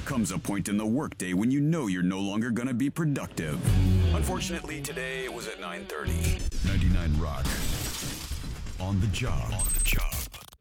comes a point in the workday when you know you're no longer gonna be productive. Unfortunately, today it was at 9:30. 99 Rock. On the job.